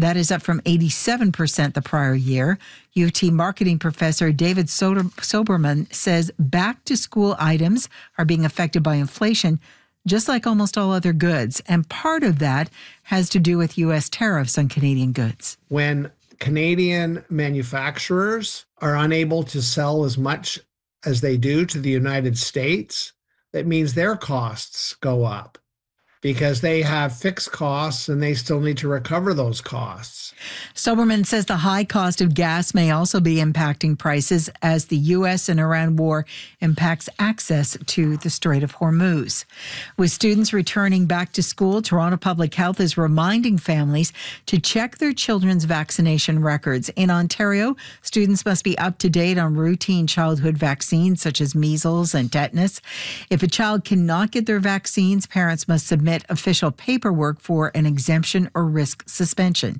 That is up from 87% the prior year. U of T marketing professor David Soberman says back-to-school items are being affected by inflation, just like almost all other goods. And part of that has to do with U.S. tariffs on Canadian goods. When Canadian manufacturers are unable to sell as much as they do to the United States, that means their costs go up because they have fixed costs and they still need to recover those costs. Soberman says the high cost of gas may also be impacting prices as the U.S. and Iran war impacts access to the Strait of Hormuz. With students returning back to school, Toronto Public Health is reminding families to check their children's vaccination records. In Ontario, students must be up to date on routine childhood vaccines such as measles and tetanus. If a child cannot get their vaccines, parents must submit official paperwork for an exemption or risk suspension.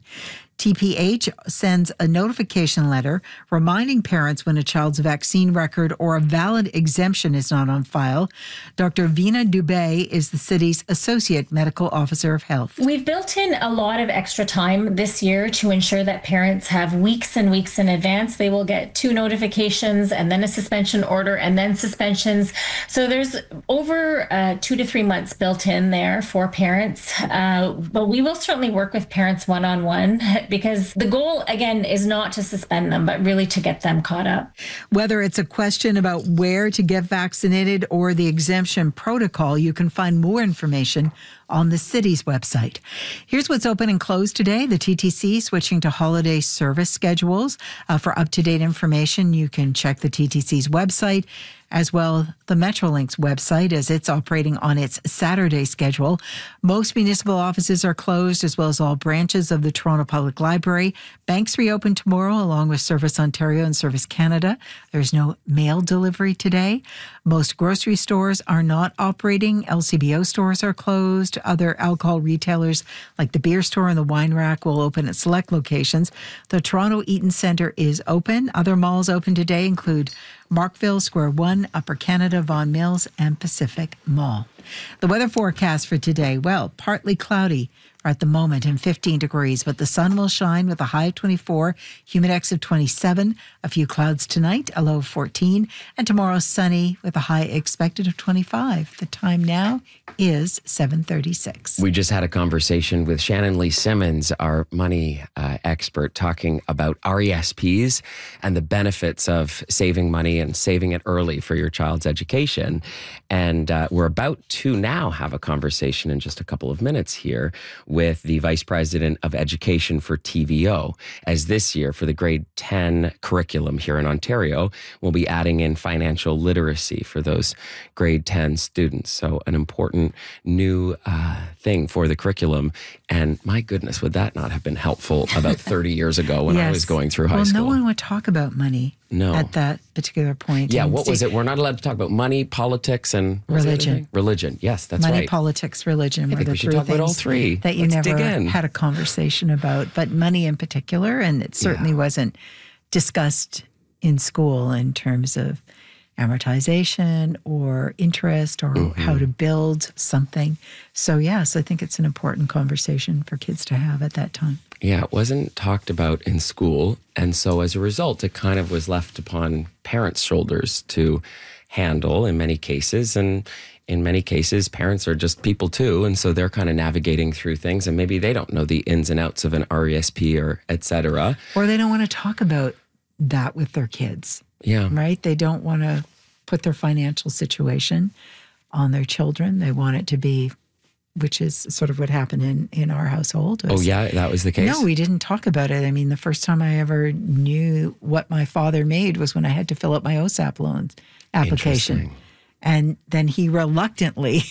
TPH sends a notification letter reminding parents when a child's vaccine record or a valid exemption is not on file. Dr. Veena Dubey is the city's Associate Medical Officer of Health. We've built in a lot of extra time this year to ensure that parents have weeks and weeks in advance. They will get 2 notifications and then a suspension order and then suspensions. So there's over 2 to 3 months built in there for parents. But we will certainly work with parents one-on-one, because the goal, again, is not to suspend them, but really to get them caught up. Whether it's a question about where to get vaccinated or the exemption protocol, you can find more information on the city's website. Here's what's open and closed today. The TTC switching to holiday service schedules. For up-to-date information, you can check the TTC's website, as well the Metrolinx website, as it's operating on its Saturday schedule. Most municipal offices are closed, as well as all branches of the Toronto Public Library. Banks reopen tomorrow, along with Service Ontario and Service Canada. There's no mail delivery today. Most grocery stores are not operating. LCBO stores are closed. Other alcohol retailers, like the beer store and the wine rack, will open at select locations. The Toronto Eaton Centre is open. Other malls open today include Markville, Square One, Upper Canada, Vaughan Mills, and Pacific Mall. The weather forecast for today, well, partly cloudy at the moment and 15 degrees, but the sun will shine with a high of 24, humidex of 27, a few clouds tonight, a low of 14, and tomorrow sunny with a high expected of 25. The time now is 7:36. We just had a conversation with Shannon Lee Simmons, our money expert, talking about RESPs and the benefits of saving money and saving it early for your child's education. And we're about to now have a conversation in just a couple of minutes here with the Vice President of Education for TVO, as this year for the grade 10 curriculum here in Ontario, we'll be adding in financial literacy for those grade 10 students. So an important new thing for the curriculum. And my goodness, would that not have been helpful about 30 years ago when I was going through high school? Well, no one would talk about money at that particular point. Yeah, what was it? We're not allowed to talk about money, politics, and religion. Religion, yes, that's money, right. Money, politics, religion were the three talk things about all three. That you never had a conversation about. But money in particular, and it certainly wasn't discussed in school in terms of amortization or interest or how to build something. So yes, I think it's an important conversation for kids to have at that time. Yeah, it wasn't talked about in school. And so as a result, it kind of was left upon parents' shoulders to handle in many cases. And in many cases, parents are just people too. And so they're kind of navigating through things and maybe they don't know the ins and outs of an RESP or et cetera. Or they don't want to talk about that with their kids. Yeah. Right? They don't want to put their financial situation on their children. They want it to be, which is sort of what happened in our household. Oh, yeah, that was the case? No, we didn't talk about it. I mean, the first time I ever knew what my father made was when I had to fill out my OSAP loans application. And then he reluctantly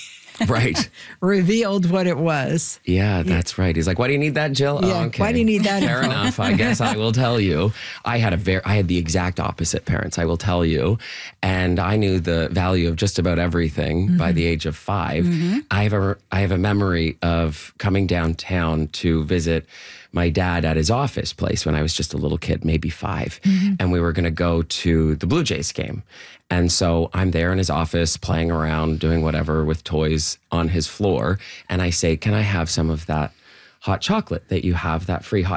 revealed what it was. Yeah, that's right. He's like, why do you need that, Jill? Yeah, oh, okay. Why do you need that? Fair enough. I guess I will tell you. I had the exact opposite parents, I will tell you. And I knew the value of just about everything by the age of 5. I have a memory of coming downtown to visit my dad at his office place when I was just a little kid, maybe 5. And we were going to go to the Blue Jays game. And so I'm there in his office playing around, doing whatever with toys on his floor. And I say, can I have some of that hot chocolate that you have, that free hot